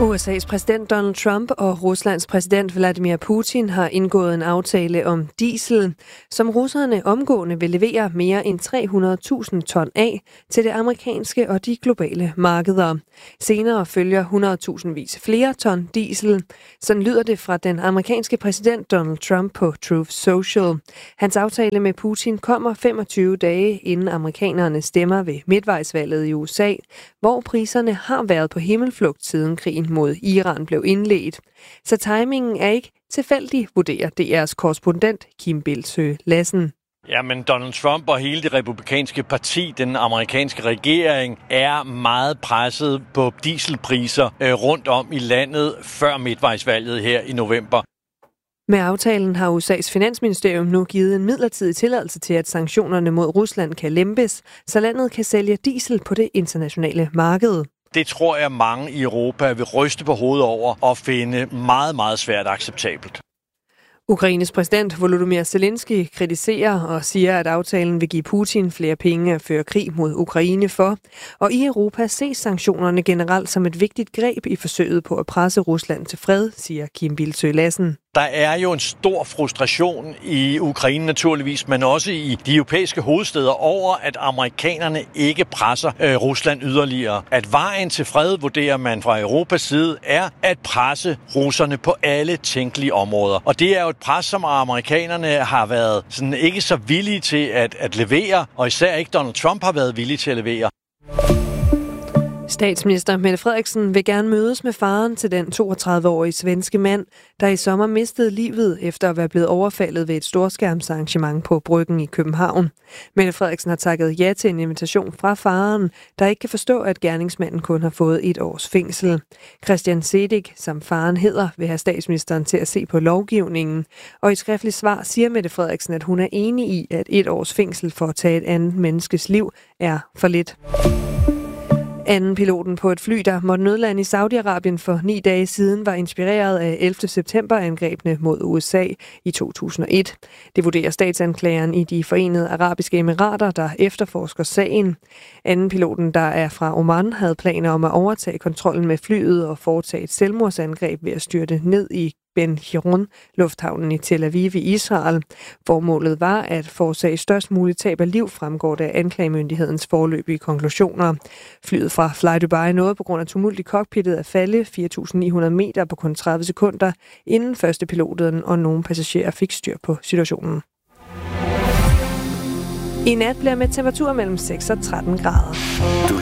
USA's præsident Donald Trump og Ruslands præsident Vladimir Putin har indgået en aftale om diesel, som russerne omgående vil levere mere end 300.000 ton af til det amerikanske og de globale markeder. Senere følger 100.000 vis flere ton diesel. Sådan lyder det fra den amerikanske præsident Donald Trump på Truth Social. Hans aftale med Putin kommer 25 dage inden amerikanerne stemmer ved midtvejsvalget i USA, hvor priserne har været på himmelflugt siden krigen mod Iran blev indledt. Så timingen er ikke tilfældig, vurderer DR's korrespondent Kim Bildsøe Lassen. Ja, men Donald Trump og hele det republikanske parti, den amerikanske regering, er meget presset på dieselpriser rundt om i landet før midtvejsvalget her i november. Med aftalen har USA's finansministerium nu givet en midlertidig tilladelse til, at sanktionerne mod Rusland kan lempes, så landet kan sælge diesel på det internationale marked. Det tror jeg mange i Europa vil ryste på hovedet over og finde meget, meget svært acceptabelt. Ukraines præsident Volodymyr Zelensky kritiserer og siger, at aftalen vil give Putin flere penge at føre krig mod Ukraine for. Og i Europa ses sanktionerne generelt som et vigtigt greb i forsøget på at presse Rusland til fred, siger Kim Bildsøe Lassen. Der er jo en stor frustration i Ukraine naturligvis, men også i de europæiske hovedstæder over, at amerikanerne ikke presser Rusland yderligere. At vejen til fred, vurderer man fra Europas side, er at presse russerne på alle tænkelige områder. Og det er jo et pres, som amerikanerne har været sådan ikke så villige til at levere, og især ikke Donald Trump har været villig til at levere. Statsminister Mette Frederiksen vil gerne mødes med faren til den 32-årige svenske mand, der i sommer mistede livet efter at være blevet overfaldet ved et storskærmsarrangement på Bryggen i København. Mette Frederiksen har takket ja til en invitation fra faren, der ikke kan forstå, at gerningsmanden kun har fået 1 års fængsel. Christian Sedig, som faren hedder, vil have statsministeren til at se på lovgivningen. Og i et skriftligt svar siger Mette Frederiksen, at hun er enig i, at 1 års fængsel for at tage et andet menneskes liv er for lidt. Anden piloten på et fly, der måtte nødlande i Saudi-Arabien for 9 dage siden, var inspireret af 11. september-angrebene mod USA i 2001. Det vurderer statsanklageren i de Forenede Arabiske Emirater, der efterforsker sagen. Anden piloten, der er fra Oman, havde planer om at overtage kontrollen med flyet og foretage et selvmordsangreb ved at styrte ned i Ben Gurion, lufthavnen i Tel Aviv i Israel. Formålet var at forårsage størst muligt tab af liv, fremgår det af anklagemyndighedens foreløbige konklusioner. Flyet fra Fly Dubai nåede på grund af tumult i cockpittet at falde 4.900 meter på kun 30 sekunder, inden første piloten og nogle passagerer fik styr på situationen. I nat bliver med temperatur mellem 6 og 13 grader. Du